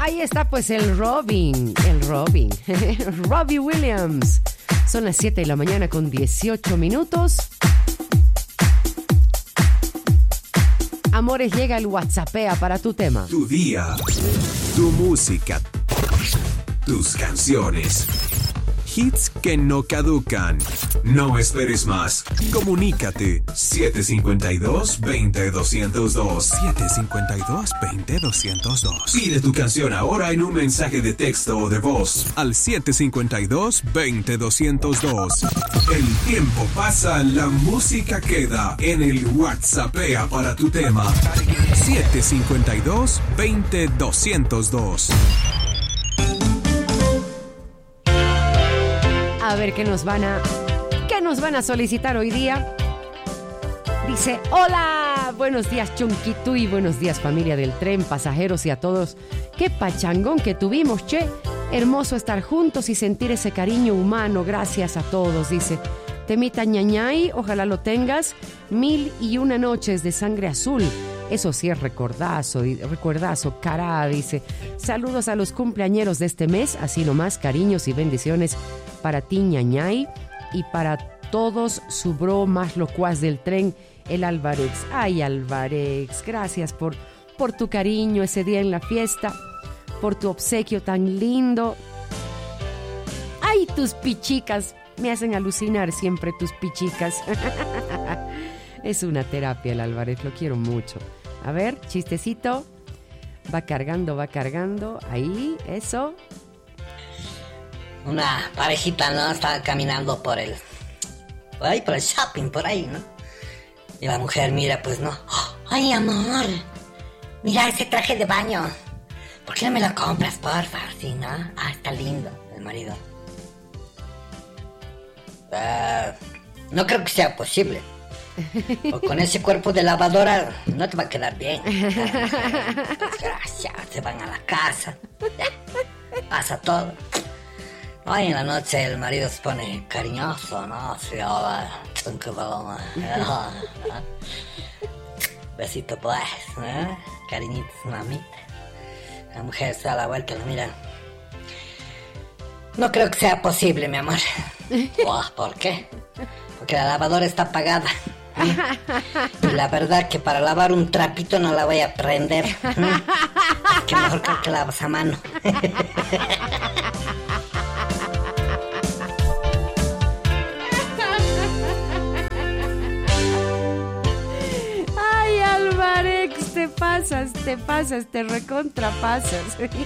Ahí está pues el Robin. Robbie Williams. Son las 7 de la mañana con 18 minutos. Amores, llega el WhatsAppea para tu tema. Tu día, tu música, tus canciones. Hits que no caducan. No esperes más. Comunícate 752-20202. 752-20202. Pide tu canción ahora en un mensaje de texto o de voz al 752-20202. El tiempo pasa, la música queda en el WhatsAppea para tu tema. 752-20202. A ver qué nos van a solicitar hoy día. Dice: hola, buenos días Chunquitú y buenos días familia del tren, pasajeros y a todos. Qué pachangón que tuvimos, che. Hermoso estar juntos y sentir ese cariño humano. Gracias a todos, dice. Temita ñañay, ojalá lo tengas. 1001 noches de Sangre Azul. Eso sí es recuerdazo, cara, dice. Saludos a los cumpleañeros de este mes, así nomás, cariños y bendiciones para ti, ñañay, y para todos su bro más locuaz del tren, el Álvarez. Ay, Álvarez, gracias por tu cariño ese día en la fiesta, por tu obsequio tan lindo. Ay, tus pichicas, me hacen alucinar siempre tus pichicas. Es una terapia el Álvarez, lo quiero mucho. A ver, chistecito. Va cargando. Ahí, eso. Una parejita, ¿no? Estaba caminando por el shopping, por ahí, ¿no? Y la mujer mira, pues, ¿no? ¡Ay, amor! Mira ese traje de baño. ¿Por qué no me lo compras, porfa? Sí, ¿no? Ah, está lindo, el marido. No creo que sea posible. O con ese cuerpo de lavadora no te va a quedar bien. Desgracia, se van a la casa. Pasa todo. Hoy en la noche el marido se pone cariñoso, ¿no? Sí, besito pues, ¿eh? Cariñitos, mamita. La mujer se da la vuelta y lo mira. No creo que sea posible, mi amor. ¿Por qué? Porque la lavadora está apagada. Y la verdad que para lavar un trapito no la voy a prender. Que mejor creo que lavas a mano. Ay, Álvarez, te pasas, te recontrapasas.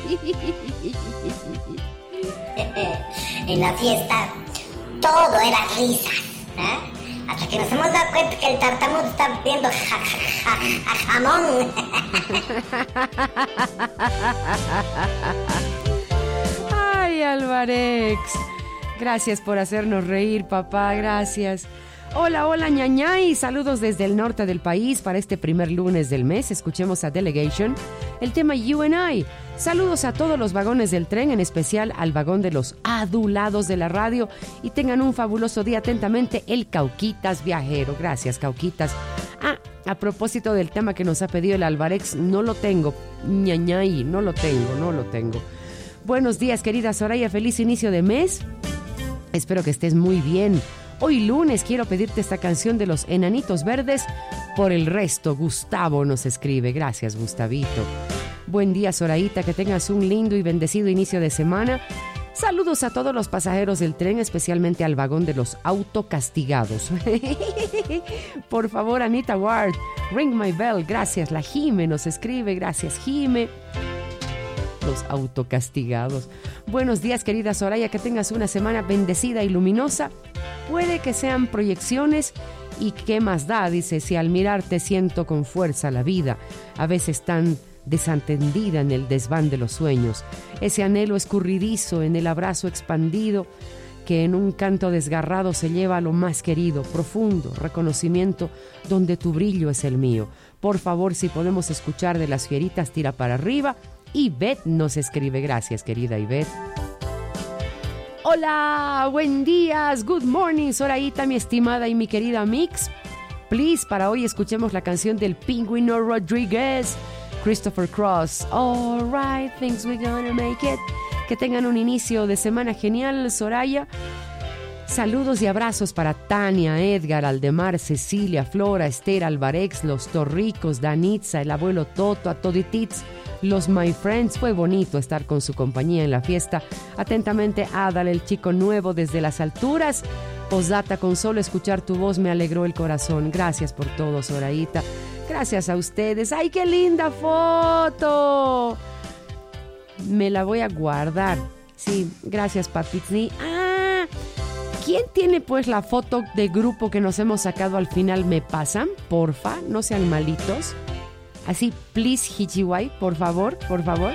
En la fiesta todo era risas, ¿eh? Hasta que nos hemos dado cuenta que el tartamudo está viendo jamón. Ay, Álvarez, gracias por hacernos reír, papá, gracias. Hola, ñañay, saludos desde el norte del país para este primer lunes del mes. Escuchemos a Delegation, el tema You and I. Saludos a todos los vagones del tren, en especial al vagón de los adulados de la radio, y tengan un fabuloso día. Atentamente, el Cauquitas viajero. Gracias, Cauquitas. A propósito del tema que nos ha pedido el Álvarez, no lo tengo, ñañay, no lo tengo. Buenos días, querida Soraya, feliz inicio de mes. Espero que estés muy bien. Hoy lunes quiero pedirte esta canción de los Enanitos Verdes. Por el resto, Gustavo nos escribe. Gracias, Gustavito. Buen día, Soraíta, que tengas un lindo y bendecido inicio de semana. Saludos a todos los pasajeros del tren, especialmente al vagón de los autocastigados. Por favor, Anita Ward, ring my bell. Gracias, la Jime nos escribe. Gracias, Jime. Los autocastigados. Buenos días, querida Soraya, que tengas una semana bendecida y luminosa. Puede que sean proyecciones y qué más da, dice, si al mirarte siento con fuerza la vida, a veces tan desatendida en el desván de los sueños, ese anhelo escurridizo en el abrazo expandido que en un canto desgarrado se lleva a lo más querido, profundo reconocimiento donde tu brillo es el mío. Por favor, si podemos escuchar de las Fieritas, tira para arriba. Ivette nos escribe. Gracias, querida Ivette. Hola, buen días, good morning, Soraíta, mi estimada y mi querida Mix. Please, para hoy escuchemos la canción del Pingüino Rodríguez, Christopher Cross. All right, thinks we're gonna make it. Que tengan un inicio de semana genial, Soraya. Saludos y abrazos para Tania, Edgar, Aldemar, Cecilia, Flora, Esther, Alvarex, los Torricos, Danitza, el abuelo Toto, a toditits, los My Friends. Fue bonito estar con su compañía en la fiesta. Atentamente, Adal, el chico nuevo desde las alturas. Posdata, con solo escuchar tu voz me alegró el corazón. Gracias por todo, Sorayita. Gracias a ustedes. ¡Ay, qué linda foto! Me la voy a guardar. Sí, gracias, Papitzni. ¡Ah! ¿Quién tiene pues la foto de grupo que nos hemos sacado al final? ¿Me pasan? Porfa, no sean malitos. Así, please, Hichiwai, por favor, por favor.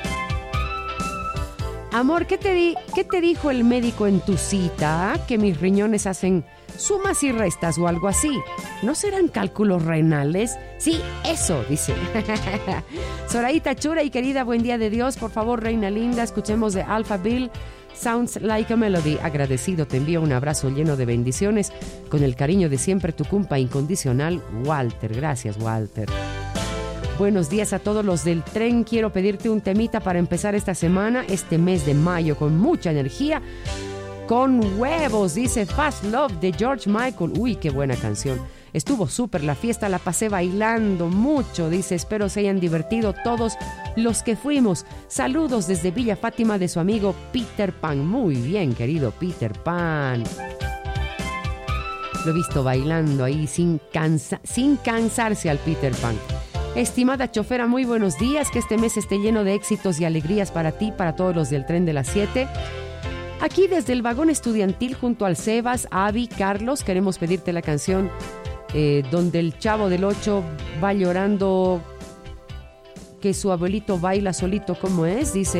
Amor, ¿qué te dijo el médico en tu cita? Que mis riñones hacen sumas y restas o algo así. ¿No serán cálculos renales? Sí, eso, dice. Sorayita chura y querida, buen día de Dios. Por favor, reina linda, escuchemos de Alpha Bill. Sounds like a melody. Agradecido, te envío un abrazo lleno de bendiciones. Con el cariño de siempre, tu compa incondicional, Walter. Gracias, Walter. Buenos días a todos los del tren. Quiero pedirte un temita para empezar esta semana, este mes de mayo, con mucha energía. Con huevos, dice Fast Love de George Michael. Uy, qué buena canción. Estuvo súper la fiesta, la pasé bailando mucho, dice. Espero se hayan divertido todos los que fuimos. Saludos desde Villa Fátima de su amigo Peter Pan. Muy bien, querido Peter Pan. Lo he visto bailando ahí sin cansarse al Peter Pan. Estimada chofera, muy buenos días. Que este mes esté lleno de éxitos y alegrías para ti, para todos los del tren de las 7. Aquí desde el vagón estudiantil junto al Sebas, Avi, Carlos, queremos pedirte la canción donde el chavo del 8 va llorando que su abuelito baila solito, ¿cómo es? Dice,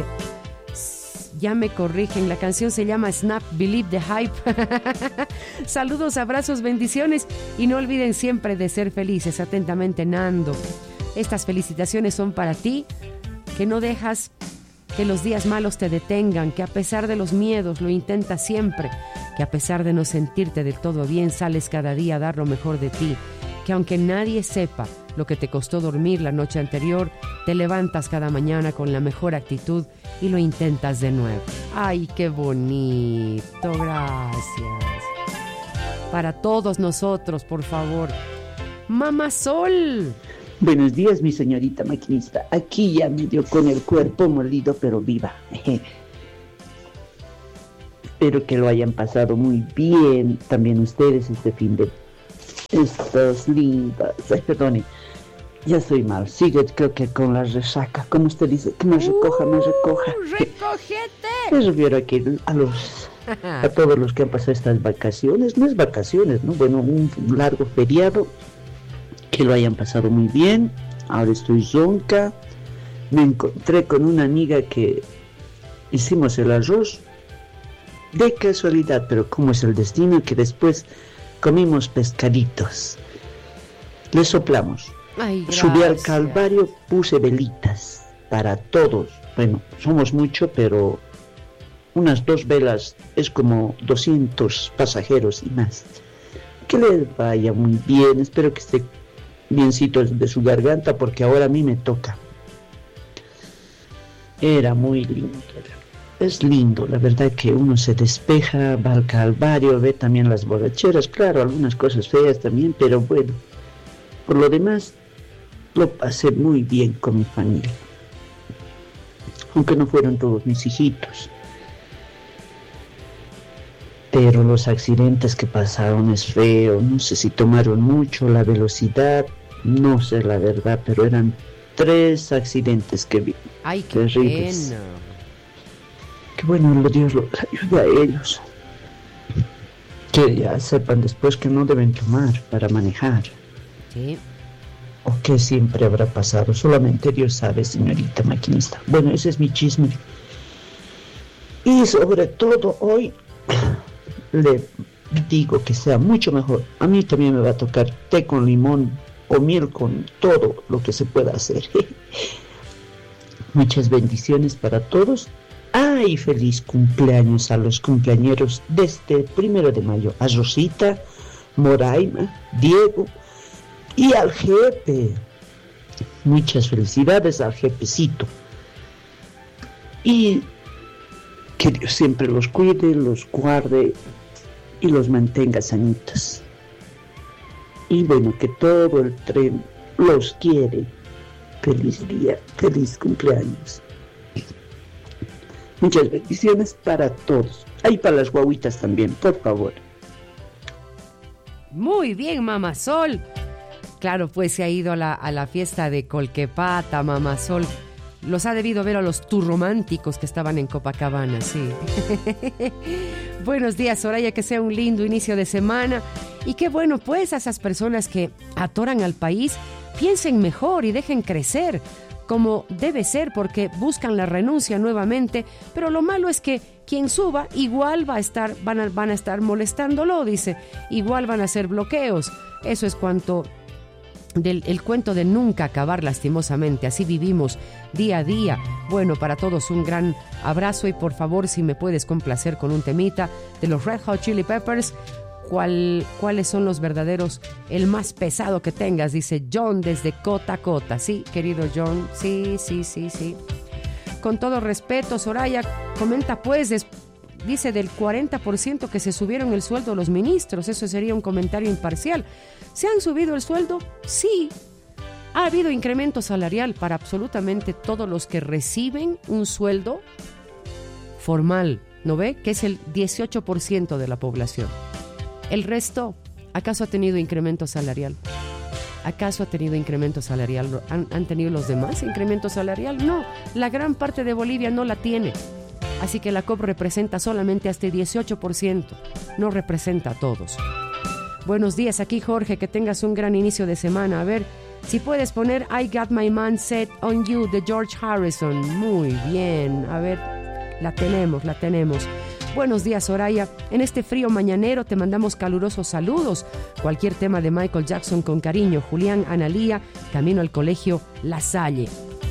ya me corrigen, la canción se llama Snap, Believe the Hype. Saludos, abrazos, bendiciones y no olviden siempre de ser felices. Atentamente, Nando. Estas felicitaciones son para ti, que no dejas que los días malos te detengan, que a pesar de los miedos lo intentas siempre, que a pesar de no sentirte del todo bien sales cada día a dar lo mejor de ti, que aunque nadie sepa lo que te costó dormir la noche anterior, te levantas cada mañana con la mejor actitud y lo intentas de nuevo. ¡Ay, qué bonito! Gracias. Para todos nosotros, por favor. Mamá Sol. Buenos días, mi señorita maquinista. Aquí ya medio con el cuerpo molido, pero viva. Espero que lo hayan pasado muy bien. También ustedes este fin de... Estas lindas... Ay, perdone. Ya soy mal. Sigue, creo que con la resaca. Como usted dice, que me recoja, me recoja. ¡Recógete! Me refiero aquí a todos los que han pasado estas vacaciones. No es vacaciones, ¿no? Bueno, un largo feriado. Que lo hayan pasado muy bien. Ahora estoy ronca. Me encontré con una amiga que hicimos el arroz de casualidad, pero como es el destino, que después comimos pescaditos. Le soplamos. Ay, subí al Calvario, puse velitas para todos. Bueno, somos mucho, pero unas 2 velas es como 200 pasajeros y más. Que les vaya muy bien. Espero que esté biencito de su garganta, porque ahora a mí me toca. Era muy lindo. Es lindo, la verdad, que uno se despeja, va al Calvario, ve también las borracheras, claro, algunas cosas feas también, pero bueno, por lo demás lo pasé muy bien con mi familia, aunque no fueron todos mis hijitos. Pero los accidentes que pasaron es feo, no sé si tomaron mucho, la velocidad, no sé la verdad, pero eran 3 accidentes que vi. ¡Ay, qué terribles. pena! Que bueno, Dios los ayude a ellos. Que ya sepan después que no deben tomar para manejar. Sí. O que siempre habrá pasado, solamente Dios sabe, señorita maquinista. Bueno, ese es mi chisme. Y sobre todo hoy... le digo que sea mucho mejor. A mí también me va a tocar té con limón o miel con todo lo que se pueda hacer. Muchas bendiciones para todos. ¡Ay! Feliz cumpleaños a los cumpleañeros de este 1 de mayo. A Rosita, Moraima, Diego y al jefe. Muchas felicidades al jefecito. Y que Dios siempre los cuide, los guarde y los mantenga sanitos. Y bueno, que todo el tren los quiere. Feliz día, feliz cumpleaños. Muchas bendiciones para todos. Ahí para las guaguitas también, por favor. Muy bien, Mamá Sol. Claro, pues se ha ido a la fiesta de Colquepata, Mamá Sol. Los ha debido ver a los turrománticos que estaban en Copacabana, sí. Buenos días, Soraya, que sea un lindo inicio de semana. Y qué bueno, pues, a esas personas que atoran al país, piensen mejor y dejen crecer, como debe ser, porque buscan la renuncia nuevamente. Pero lo malo es que quien suba igual van a estar molestándolo, dice. Igual van a hacer bloqueos. Eso es cuanto... el cuento de nunca acabar, lastimosamente. Así vivimos día a día. Bueno, para todos un gran abrazo y por favor, si me puedes complacer con un temita de los Red Hot Chili Peppers. ¿Cuáles son los verdaderos? El más pesado que tengas, dice John desde Cota Cota. Sí, querido John, sí. Con todo respeto, Soraya, comenta pues, dice del 40% que se subieron el sueldo los ministros. Eso sería un comentario imparcial. ¿Se han subido el sueldo? Sí. Ha habido incremento salarial para absolutamente todos los que reciben un sueldo formal, ¿no ve? Que es el 18% de la población. El resto, ¿acaso ha tenido incremento salarial? ¿Acaso ha tenido incremento salarial? ¿Han tenido los demás incremento salarial? No, la gran parte de Bolivia no la tiene. Así que la COP representa solamente hasta 18%, no representa a todos. Buenos días, aquí Jorge, que tengas un gran inicio de semana. A ver, si puedes poner I Got My Man Set On You de George Harrison. Muy bien, a ver, la tenemos. Buenos días, Soraya. En este frío mañanero te mandamos calurosos saludos. Cualquier tema de Michael Jackson con cariño. Julián, Analía, camino al colegio La Salle.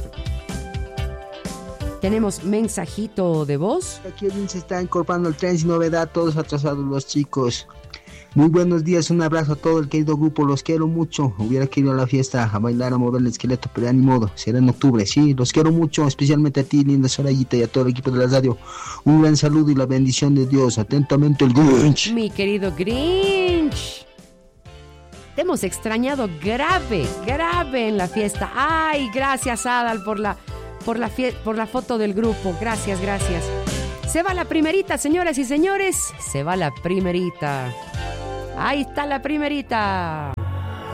Tenemos mensajito de voz. Aquí se está incorporando el tren sin novedad, todos atrasados los chicos. Muy buenos días, un abrazo a todo el querido grupo, los quiero mucho. Hubiera querido a la fiesta a bailar, a mover el esqueleto, pero ya ni modo, será en octubre. Sí, los quiero mucho, especialmente a ti, linda Sorayita, y a todo el equipo de la radio. Un gran saludo y la bendición de Dios. Atentamente, el Grinch. Mi querido Grinch. Te hemos extrañado grave en la fiesta. Ay, gracias, Adal, por la foto del grupo. Gracias. Se va la primerita, señoras y señores. Se va la primerita. Ahí está la primerita.